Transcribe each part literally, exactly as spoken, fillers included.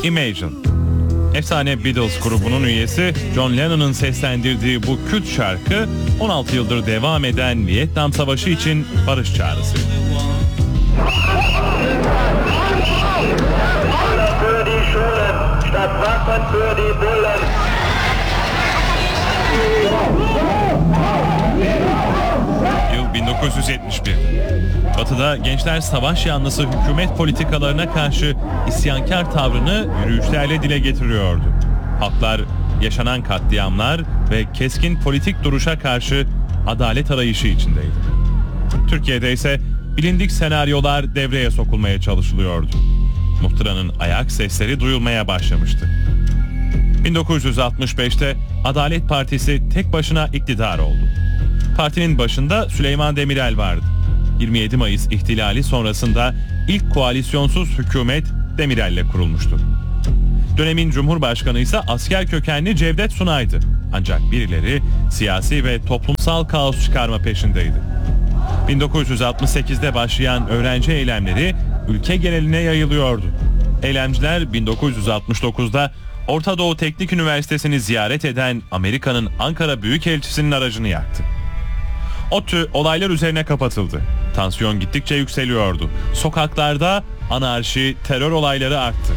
Imagine. Efsane Beatles grubunun üyesi John Lennon'ın seslendirdiği bu kült şarkı on altı yıldır devam eden Vietnam Savaşı için barış çağrısı. Yıl bin dokuz yüz yetmiş bir. Batı'da gençler savaş yanlısı hükümet politikalarına karşı isyankar tavrını yürüyüşlerle dile getiriyordu. Halklar yaşanan katliamlar ve keskin politik duruşa karşı adalet arayışı içindeydi. Türkiye'de ise bilindik senaryolar devreye sokulmaya çalışılıyordu. Muhtıra'nın ayak sesleri duyulmaya başlamıştı. bin dokuz yüz altmış beşte Adalet Partisi tek başına iktidar oldu. Partinin başında Süleyman Demirel vardı. yirmi yedi Mayıs ihtilali sonrasında ilk koalisyonsuz hükümet Demirel'le kurulmuştu. Dönemin Cumhurbaşkanı ise asker kökenli Cevdet Sunay'dı. Ancak birileri siyasi ve toplumsal kaos çıkarma peşindeydi. bin dokuz yüz altmış sekizde başlayan öğrenci eylemleri ülke geneline yayılıyordu. Eylemciler bin dokuz yüz altmış dokuzda Orta Doğu Teknik Üniversitesi'ni ziyaret eden Amerika'nın Ankara Büyükelçisi'nin aracını yaktı. ODTÜ olaylar üzerine kapatıldı. Tansiyon gittikçe yükseliyordu. Sokaklarda anarşi, terör olayları arttı.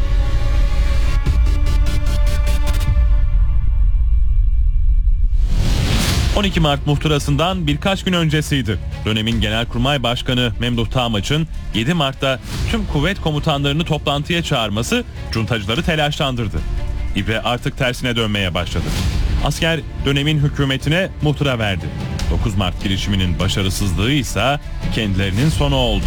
on iki Mart muhtırasından birkaç gün öncesiydi. Dönemin Genelkurmay Başkanı Memduh Tağmaç'ın yedi Mart'ta tüm kuvvet komutanlarını toplantıya çağırması cuntacıları telaşlandırdı. İbre artık tersine dönmeye başladı. Asker dönemin hükümetine muhtıra verdi. dokuz Mart girişiminin başarısızlığı ise kendilerinin sonu oldu.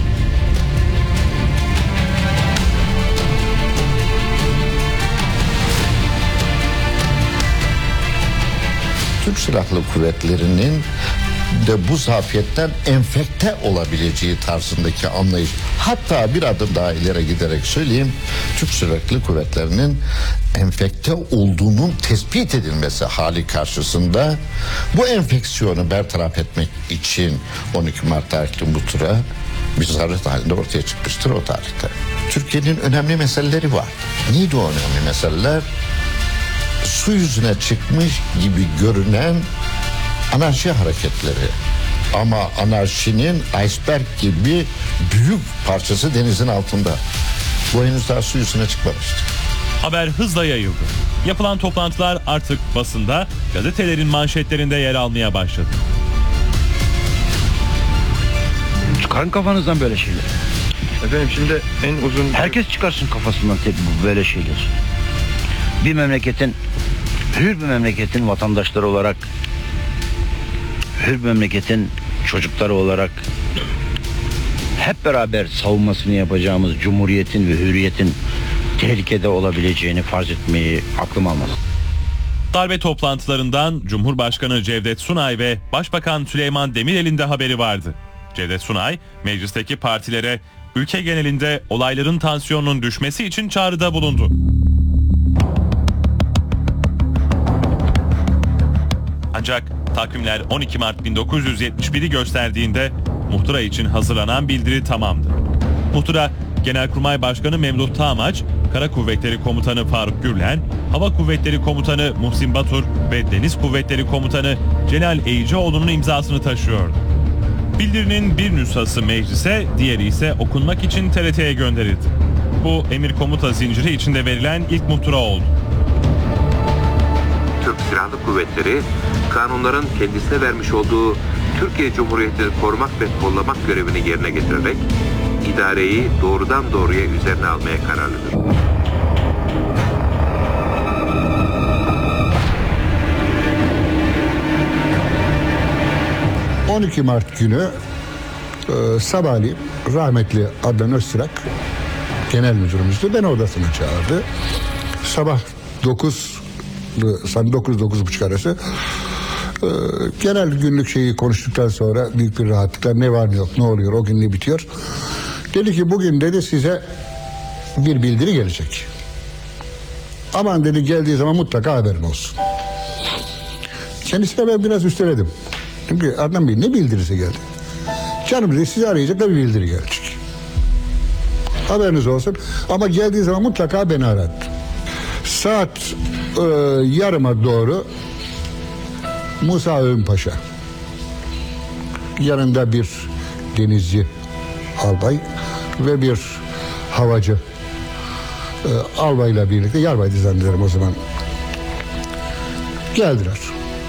Türk Silahlı Kuvvetleri'nin de bu zafiyetten enfekte olabileceği tarzındaki anlayış. Hatta bir adım daha ileri giderek söyleyeyim, Türk Silahlı Kuvvetleri'nin enfekte olduğunun tespit edilmesi hali karşısında bu enfeksiyonu bertaraf etmek için on iki Mart tarihli muhtıra bir zaruret halinde ortaya çıkmıştır o tarihte. Türkiye'nin önemli meseleleri var. Neydi o önemli meseleler? Su yüzüne çıkmış gibi görünen anarşi hareketleri. Ama anarşinin iceberg gibi büyük parçası denizin altında. Bu henüz daha su yüzüne çıkmamıştı. Haber hızla yayıldı. Yapılan toplantılar artık basında, gazetelerin manşetlerinde yer almaya başladı. Çıkarın kafanızdan böyle şeyler. Efendim şimdi en uzun... Herkes çıkarsın kafasından böyle şeyler. Bir memleketin, hür bir memleketin vatandaşları olarak, hür bir memleketin çocukları olarak hep beraber savunmasını yapacağımız cumhuriyetin ve hürriyetin tehlikede olabileceğini farz etmeyi aklım almaz. Darbe toplantılarından Cumhurbaşkanı Cevdet Sunay ve Başbakan Süleyman Demirel'in de haberi vardı. Cevdet Sunay, meclisteki partilere ülke genelinde olayların tansiyonunun düşmesi için çağrıda bulundu. Ancak takvimler on iki Mart bin dokuz yüz yetmiş biri gösterdiğinde muhtıra için hazırlanan bildiri tamamdı. Muhtıra, Genelkurmay Başkanı Memduh Tağmaç, Kara Kuvvetleri Komutanı Faruk Gürlen, Hava Kuvvetleri Komutanı Muhsin Batur ve Deniz Kuvvetleri Komutanı Celal Eycioğlu'nun imzasını taşıyordu. Bildirinin bir nüshası meclise, diğeri ise okunmak için T R T'ye gönderildi. Bu emir komuta zinciri içinde verilen ilk muhtıra oldu. Türk Silahlı Kuvvetleri, kanunların kendisine vermiş olduğu Türkiye Cumhuriyeti'ni korumak ve kollamak görevini yerine getirerek idareyi doğrudan doğruya üzerine almaya kararlıdır. on iki Mart günü e, sabahleyin rahmetli Adnan Öztürk genel müdürümüzdü. Beni odasına çağırdı. Sabah dokuz dokuz dokuz buçuk arası e, genel günlük şeyi konuştuktan sonra büyük bir rahatlıkla ne var ne yok, ne oluyor, o gün ne bitiyor. Dedi ki bugün dedi size bir bildiri gelecek. Aman dedi geldiği zaman mutlaka haberin olsun. Kendisine ben biraz üsteledim. Çünkü Adnan Bey ne bildirisi geldi? Canım dedi sizi arayacak da bir bildiri gelecek. Haberiniz olsun ama geldiği zaman mutlaka beni arar. Saat e, yarıma doğru Musa Öğünpaşa, yanında bir denizci albay ve bir havacı e, albayla birlikte, yarbaydı zannederim o zaman, geldiler.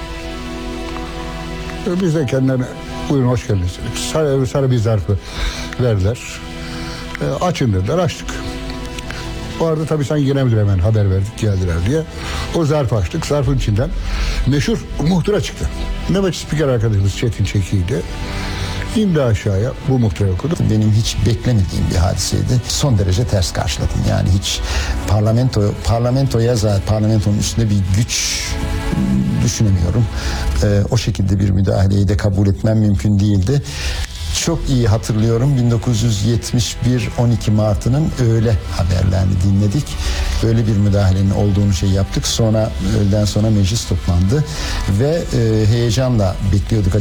E, biz de kendilerine buyurun hoş geldiniz dedik. Sarı, sarı bir zarfı verdiler. E, açın dediler, açtık. O arada tabii sen yine müdür hemen haber verdik geldiler diye. O zarfı açtık. Zarfın içinden meşhur muhtıra çıktı. Nöbetçi spiker arkadaşımız Çetin Çeki'ydi. İndi aşağıya, bu muhtırayı okudu. Benim hiç beklemediğim bir hadiseydi. Son derece ters karşıladım. Yani hiç parlamento parlamentoya zaten parlamentonun üstünde bir güç düşünemiyorum. Ee, o şekilde bir müdahaleyi de kabul etmem mümkün değildi. Çok iyi hatırlıyorum, bin dokuz yüz yetmiş bir on iki Mart'ının öğle haberlerini dinledik. Böyle bir müdahalenin olduğunu şey yaptık. Sonra öğleden sonra meclis toplandı ve e, heyecanla bekliyorduk.